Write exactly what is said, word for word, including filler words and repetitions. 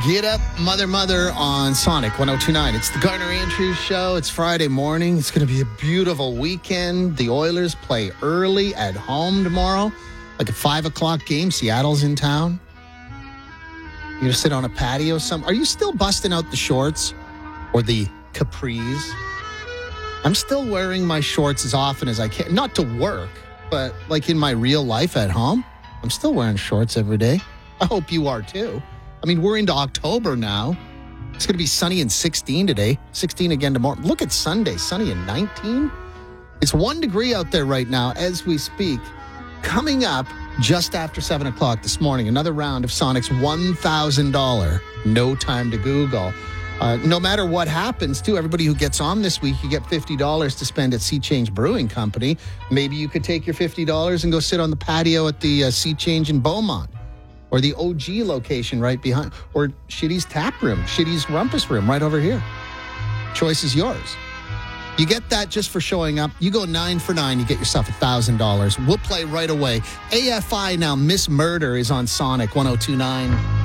Get up, Mother Mother on Sonic one oh two point nine. It's the Garner Andrews Show. It's Friday morning. It's going to be a beautiful weekend. The Oilers play early at home tomorrow, like a five o'clock game. Seattle's in town. You're going to sit on a patio. Some. Are you still busting out the shorts or the capris? I'm still wearing my shorts as often as I can. Not to work, but like in my real life at home. I'm still wearing shorts every day. I hope you are too. I mean, we're into October now. It's going to be sunny and sixteen today. sixteen again tomorrow. Look at Sunday, sunny and nineteen. It's one degree out there right now as we speak. Coming up just after seven o'clock this morning, another round of Sonic's one thousand dollars No Time to Google. Uh, no matter what happens, too, everybody who gets on this week, you get fifty dollars to spend at Sea Change Brewing Company. Maybe you could take your fifty dollars and go sit on the patio at the uh, Sea Change in Beaumont. Or the O G location right behind. Or Shitty's Tap Room. Shitty's Rumpus Room right over here. Choice is yours. You get that just for showing up. You go nine for nine, you get yourself one thousand dollars. We'll play right away. A F I now, Miss Murder is on Sonic one oh two point nine.